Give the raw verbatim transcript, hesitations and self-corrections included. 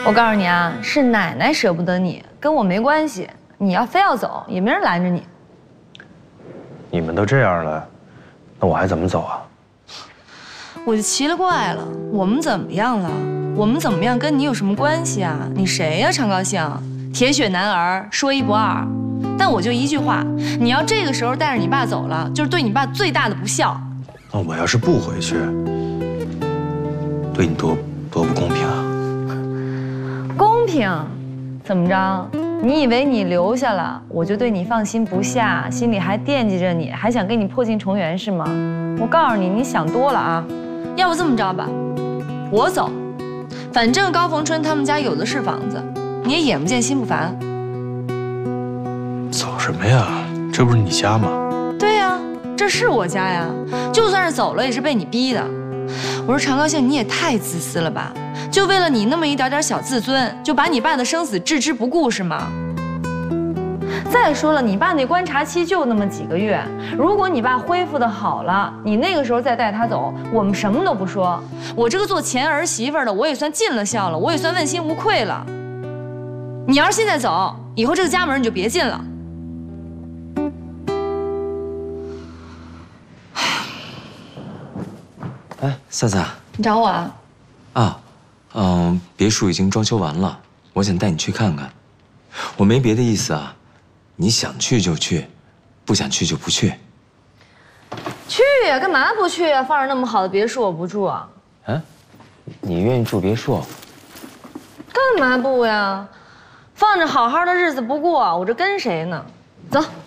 我告诉你啊，是奶奶舍不得你，跟我没关系。你要非要走，也没人拦着你。 你们都这样了，那我还怎么走啊？ 我就奇了怪了，我们怎么样了？我们怎么样跟你有什么关系啊？你谁呀，常高兴？铁血男儿，说一不二。但我就一句话，你要这个时候带着你爸走了，就是对你爸最大的不孝。 那我要是不回去，对你多多不公平啊！ 公平？怎么着？你以为你留下了，我就对你放心不下，心里还惦记着你，还想跟你破镜重圆是吗？我告诉你，你想多了啊！要不这么着吧，我走，反正高逢春他们家有的是房子，你也眼不见心不烦。 走什么呀？这不是你家吗？ 对呀，这是我家呀，就算是走了也是被你逼的。我说常高兴，你也太自私了吧！就为了你那么一点点小自尊，就把你爸的生死置之不顾是吗？再说了，你爸那观察期就那么几个月，如果你爸恢复的好了，你那个时候再带他走，我们什么都不说。我这个做前儿媳妇的，我也算尽了孝了，我也算问心无愧了。你要是现在走，以后这个家门你就别进了。 哎，萨萨， 你找我啊？ 啊，嗯，别墅已经装修完了，我想带你去看看。我没别的意思啊，你想去就去，不想去就不去。 去呀，干嘛不去呀？放着那么好的别墅我不住啊？ 啊，你愿意住别墅？ 干嘛不呀？放着好好的日子不过，我这跟谁呢？走。